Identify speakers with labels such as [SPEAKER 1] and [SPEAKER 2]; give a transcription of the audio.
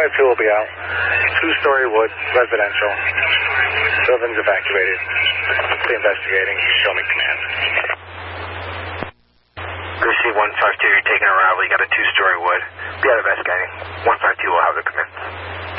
[SPEAKER 1] 152 will be out. 2-story wood, residential. Building's evacuated. Still investigating. Show me command.
[SPEAKER 2] Gracie 152, you're taking a arrival. You got a 2-story wood. Be out investigating. 152 will have the command.